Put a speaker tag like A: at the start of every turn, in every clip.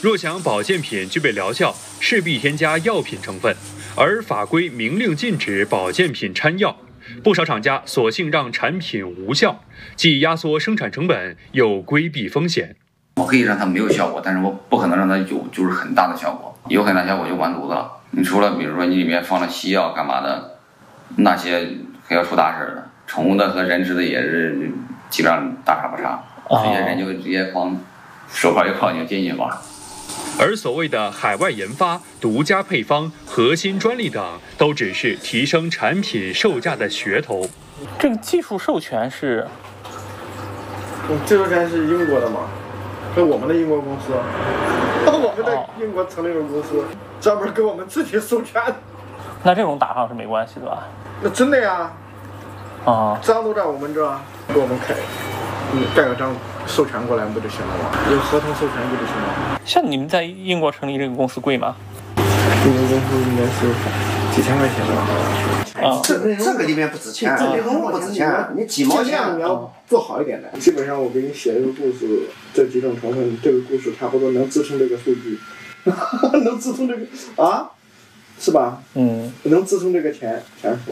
A: 若想保健品具备疗效，势必添加药品成分，而法规明令禁止保健品掺药。不少厂家索性让产品无效，既压缩生产成本，又规避风险。
B: 我可以让它没有效果，但是我不可能让它有就是很大的效果，有很大效果就完犊子了。你除了比如说你里面放了西药干嘛的，那些还要出大事的。宠物的和人吃的也是基本上大差不差，直接人就直接放手铐一铐就进去吧。
A: 而所谓的海外研发、独家配方、核心专利等，都只是提升产品售价的噱头。
C: 这个技术授权是？
D: 技术授权是英国的嘛？是我们的英国公司，我们在英国成立了公司，专门给我们自己授权。
C: 那这种打上是没关系的吧？
D: 那真的呀。章都在我们这，给我们开，盖个章授权过来不就行了吗？有合同授权不就行了吗？
C: 像你们在英国成立这个公司贵吗？
D: 这个公司应该是几千块钱吧。
E: 这个里面不值钱，这个不值钱，你几毛钱
D: 你要做好一点的。基本上我给你写一个故事，这几种成分，这个故事差不多能支撑这个数据，能支撑这个啊，是吧？能支撑这个钱数。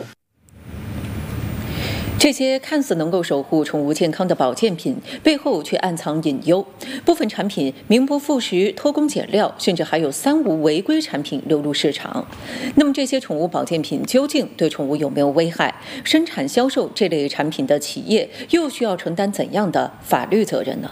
F: 这些看似能够守护宠物健康的保健品，背后却暗藏隐忧。部分产品名不副实、偷工减料，甚至还有3无违规产品流入市场。那么，这些宠物保健品究竟对宠物有没有危害？生产销售这类产品的企业又需要承担怎样的法律责任呢？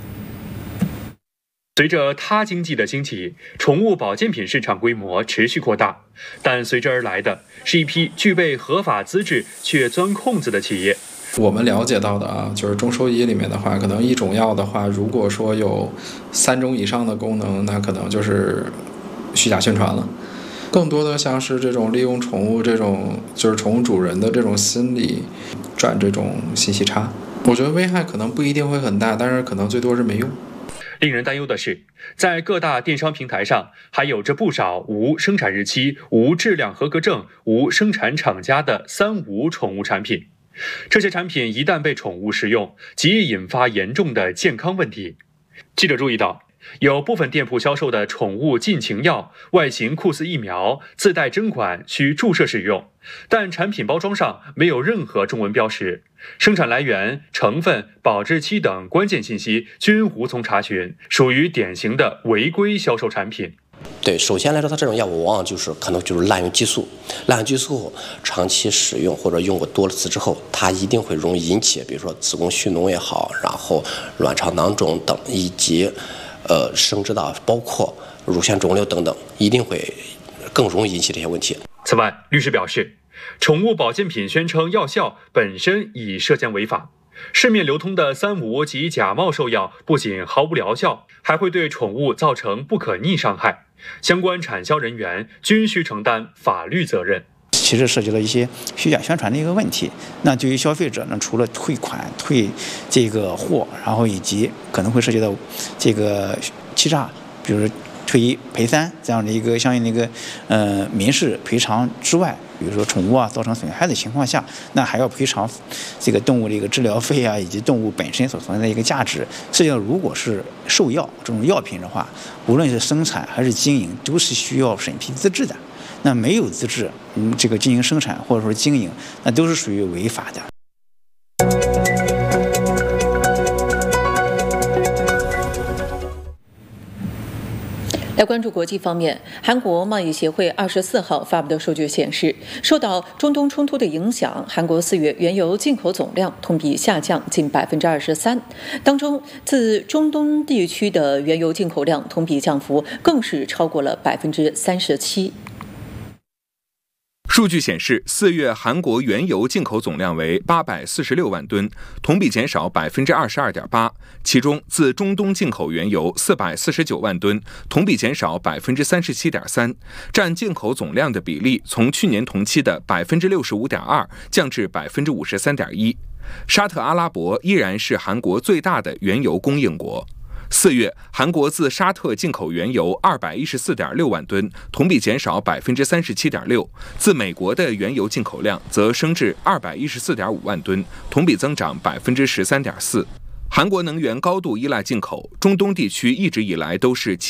A: 随着他经济的兴起，宠物保健品市场规模持续扩大，但随之而来的是一批具备合法资质却钻空子的企业。
G: 我们了解到的就是中兽医里面的话，可能一种药的话，如果说有3种以上的功能，那可能就是虚假宣传了。更多的像是这种利用宠物这种就是宠物主人的这种心理，赚这种信息差。我觉得危害可能不一定会很大，但是可能最多是没用。
A: 令人担忧的是，在各大电商平台上，还有着不少无生产日期、无质量合格证、无生产厂家的3无宠物产品。这些产品一旦被宠物食用，极易引发严重的健康问题。记者注意到，有部分店铺销售的宠物禁情药，外形酷似疫苗，自带针管，需注射使用，但产品包装上没有任何中文标识，生产来源、成分、保质期等关键信息均无从查询，属于典型的违规销售产品。
H: 对，首先来说，它这种药物往往可能就是滥用激素，滥用激素后长期使用或者用过多次之后，它一定会容易引起，比如说子宫蓄脓也好，然后卵巢囊肿等，以及生殖道包括乳腺肿瘤等等，一定会更容易引起这些问题。
A: 此外，律师表示，宠物保健品宣称药效本身已涉嫌违法。市面流通的3无及假冒兽药不仅毫无疗效，还会对宠物造成不可逆伤害，相关产销人员均需承担法律责任。
I: 其实涉及了一些虚假宣传的一个问题。那对于消费者呢，除了退款、退这个货，然后以及可能会涉及到这个欺诈，比如说退1赔3这样的一个相应的一个民事赔偿之外，比如说宠物造成损害的情况下，那还要赔偿这个动物的一个治疗费以及动物本身所存在的一个价值。实际上，如果是兽药这种药品的话，无论是生产还是经营，都是需要审批资质的。那没有资质，这个进行生产或者说经营，那都是属于违法的。
F: 来关注国际方面，韩国贸易协会24号发布的数据显示，受到中东冲突的影响，韩国4月原油进口总量同比下降近23%，当中自中东地区的原油进口量同比降幅更是超过了37%。
J: 数据显示，4月韩国原油进口总量为846万吨，同比减少22.8%。其中，自中东进口原油449万吨，同比减少37.3%，占进口总量的比例从去年同期的65.2%降至53.1%。沙特阿拉伯依然是韩国最大的原油供应国。4月，韩国自沙特进口原油214.6万吨，同比减少37.6%。自美国的原油进口量则升至214.5万吨，同比增长13.4%。韩国能源高度依赖进口，中东地区一直以来都是其